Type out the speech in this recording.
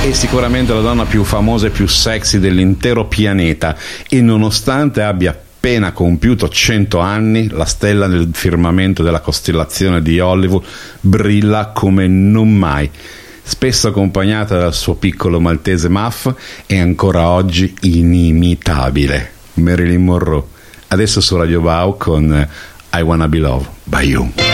È sicuramente la donna più famosa e più sexy dell'intero pianeta, e nonostante abbia appena compiuto 100 anni, la stella nel firmamento della costellazione di Hollywood brilla come non mai. Spesso accompagnata dal suo piccolo maltese Muff, è ancora oggi inimitabile. Marilyn Monroe, adesso su Radio Wow con I Wanna Be Loved by You.